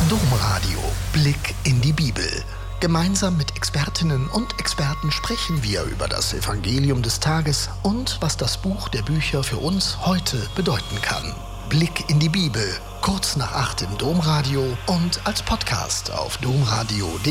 Domradio. Blick in die Bibel. Gemeinsam mit Expertinnen und Experten sprechen wir über das Evangelium des Tages und was das Buch der Bücher für uns heute bedeuten kann. Blick in die Bibel, kurz nach 8 im Domradio und als Podcast auf domradio.de.